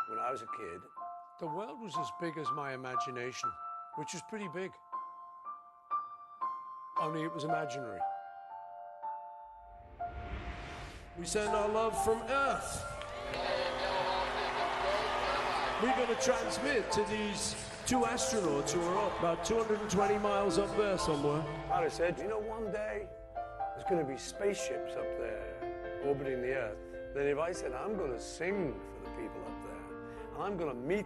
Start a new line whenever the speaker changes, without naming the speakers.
When I was a kid, the world was as big as my imagination, which was pretty big. Only it was imaginary. We send our love from Earth. We're going to transmit to these two astronauts who are up about 220 miles up there somewhere. I said, you know, one day there's going to be spaceships up there orbiting the Earth. Then if I said, I'm going to sing for the people up there, and I'm going to meet